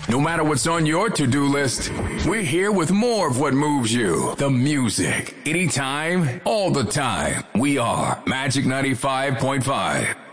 No matter what's on your to-do list, we're here with more of what moves you. The music. Anytime, all the time. We are Magic 95.5.